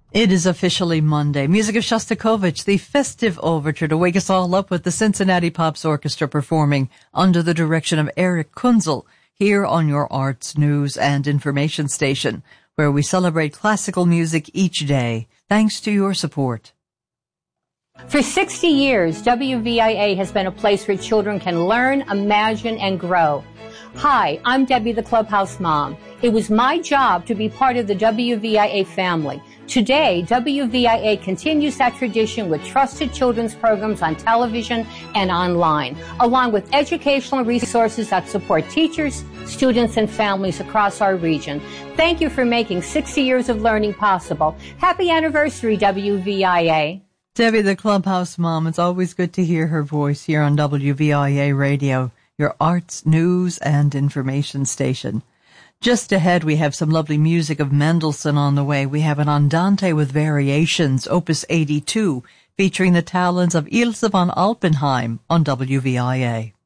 It is officially Monday. Music of Shostakovich, the festive overture to wake us all up with the Cincinnati Pops Orchestra performing under the direction of Eric Kunzel here on your arts, news, and information station, where we celebrate classical music each day, thanks to your support. For 60 years, WVIA has been a place where children can learn, imagine, and grow. Hi, I'm Debbie, the Clubhouse Mom. It was my job to be part of the WVIA family. Today, WVIA continues that tradition with trusted children's programs on television and online, along with educational resources that support teachers, students, and families across our region. Thank you for making 60 years of learning possible. Happy anniversary, WVIA. Debbie, the Clubhouse Mom, it's always good to hear her voice here on WVIA Radio, your arts, news, and information station. Just ahead, we have some lovely music of Mendelssohn on the way. We have an Andante with Variations, Opus 82, featuring the talents of Ilse von Alpenheim on WVIA.